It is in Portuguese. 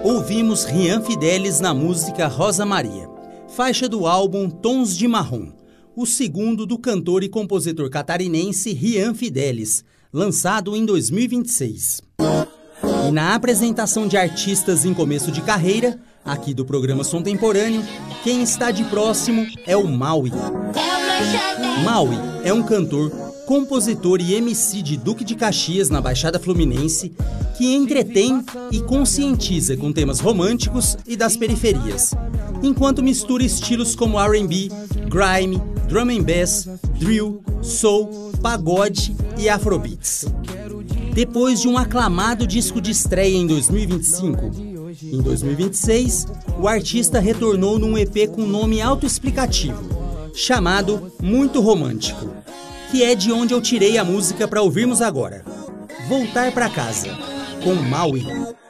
Ouvimos Rian Fidelis na música Rosa Maria, faixa do álbum Tons de Marrom, o segundo do cantor e compositor catarinense Rian Fidelis, lançado em 2026. E na apresentação de artistas em começo de carreira, aqui do programa Som Temporâneo, quem está de próximo é o Maui. Maui é um cantor, compositor e MC de Duque de Caxias, na Baixada Fluminense, que entretém e conscientiza com temas românticos e das periferias, enquanto mistura estilos como R&B, grime, drum and bass, drill, soul, pagode e afrobeats. Depois de um aclamado disco de estreia em 2025, em 2026, o artista retornou num EP com nome autoexplicativo, chamado Muito Romântico, que é de onde eu tirei a música para ouvirmos agora. Voltar pra Casa, com Maui.